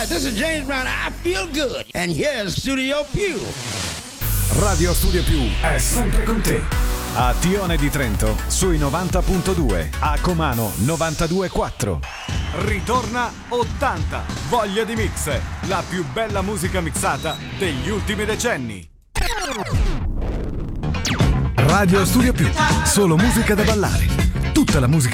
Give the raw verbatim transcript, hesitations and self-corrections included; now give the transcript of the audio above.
right, this is James Brown. I feel good. And here's Studio Più. Radio Studio Più è sempre con te. A Tione di Trento sui novanta punto due, a Comano novantadue virgola quattro. Ritorna ottanta, voglia di mix, la più bella musica mixata degli ultimi decenni. Radio Studio Più, solo musica da ballare. Tutta la musica